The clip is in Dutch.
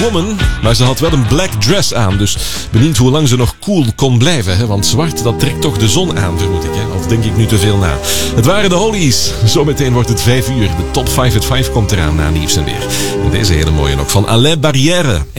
Woman. Maar ze had wel een black dress aan. Dus benieuwd hoe lang ze nog cool kon blijven. Hè? Want zwart, dat trekt toch de zon aan, vermoed ik. Hè? Of denk ik nu te veel na. Het waren de Hollies. Zometeen wordt het 5 uur. De top 5 at 5 komt eraan na nieuws en weer. En deze hele mooie nog van Alain Barrière.